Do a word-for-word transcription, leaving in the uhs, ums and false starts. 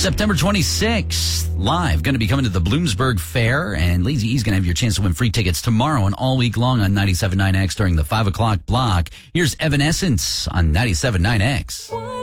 September twenty-sixth, live, going to be coming to the Bloomsburg Fair, and Lazy E's going to have your chance to win free tickets tomorrow and all week long on ninety-seven point nine X during the five o'clock block. Here's Evanescence on ninety-seven point nine X.